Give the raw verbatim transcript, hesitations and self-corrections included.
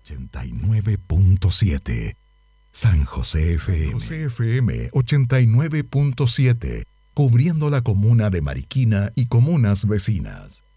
ochenta y nueve punto siete. San José F M. San José F M ochenta y nueve punto siete, cubriendo la comuna de Mariquina y comunas vecinas.